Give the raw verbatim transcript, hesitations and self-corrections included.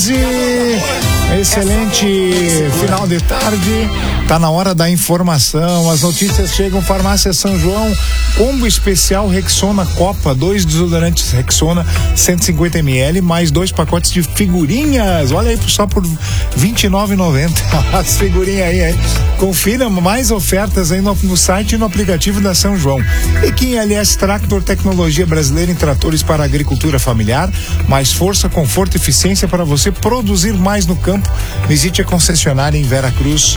quatorze. Excelente final de tarde. Tá na hora da informação. As notícias chegam. Farmácia São João, combo especial Rexona Copa, dois desodorantes Rexona cento e cinquenta mililitros, mais dois pacotes de figurinhas. Olha aí, só por vinte e nove reais e noventa centavos. As figurinhas aí, hein? Confira mais ofertas aí no, no site e no aplicativo da São João. E Kim L S Tractor, tecnologia brasileira em tratores para a agricultura familiar. Mais força, conforto e eficiência para você produzir mais no campo. Visite a concessionária em Vera Cruz.